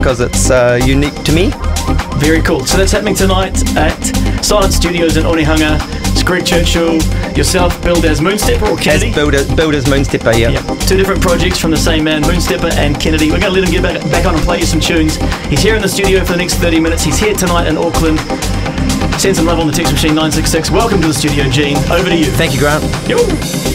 because it's unique to me. Very cool. So that's happening tonight at Silent Studios in Onehunga. It's Greg Churchill, yourself, billed as Moonstepper or Kennedy? As billed as Moonstepper, yeah. Yep. Two different projects from the same man, Moonstepper and Kennedy. We're going to let him get back on and play you some tunes. He's here in the studio for the next 30 minutes. He's here tonight in Auckland. Send some love on the text machine 966. Welcome to the studio, Gene. Over to you. Thank you, Grant. Yo.